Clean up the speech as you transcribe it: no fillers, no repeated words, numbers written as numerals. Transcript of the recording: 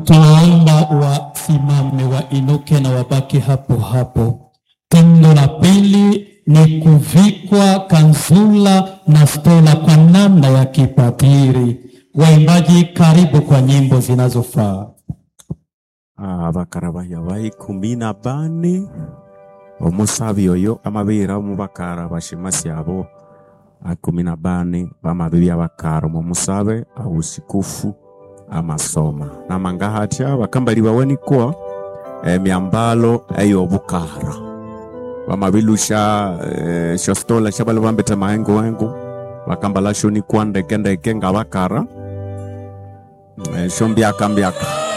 tunaomba wasimame, wainuke na wabaki hapo hapo. Tendo la pili ni kuvikwa kanzula na stela kwa namna ya kipadiri. Waimbaji, karibu kwa nyimbo zinazofaa. Abakarabaya ba 14 omusabi oyo amabera omubakara bashimasi abo 14 bamabibi abakara mu musabe ausikufu amasoma namangahatya bakambali bawenikwa emyambalo eyobukara bamabilusha shostola shabalo bambeta mahengo bakambala shoni kwande kende kenga bakara shombyaka